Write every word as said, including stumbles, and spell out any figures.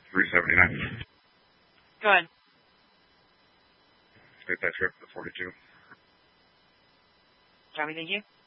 three seventy-nine. Go ahead. Take that trip for the forty-two. Tommy, thank you.